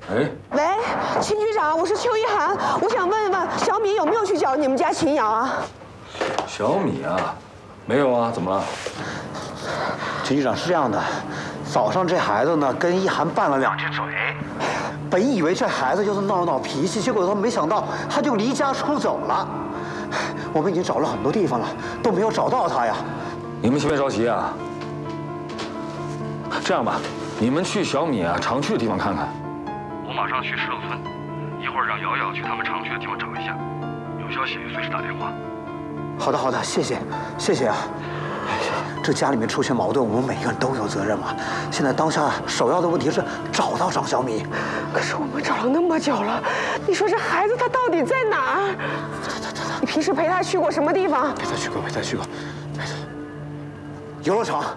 哎， 喂，秦局长，我是邱一涵，我想问问小米有没有去找你们家秦瑶啊？ 小米啊，没有啊，怎么了？ 秦局长是这样的，早上这孩子呢跟一涵拌了2句嘴，本以为这孩子就是闹脾气，结果他没想到他就离家出走了。我们已经找了很多地方了，都没有找到他呀。 你们先别着急啊。这样吧，你们去小米啊常去的地方看看。 我马上去石头村，一会儿让瑶瑶去他们常去的地方找一下，有消息随时打电话。 好的，谢谢啊。这家里面出现矛盾，我们每个人都有责任嘛。现在当下首要的问题是找到张小米。 可是我们找了那么久了，你说这孩子他到底在哪儿？你平时陪他去过什么地方？ 陪他去过。游乐场。